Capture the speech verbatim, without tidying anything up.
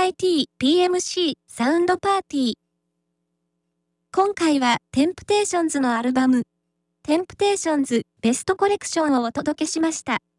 アイティー ピーエムシー サウンドパーティー。今回はテンプテーションズのアルバム、テンプテーションズベストコレクションをお届けしました。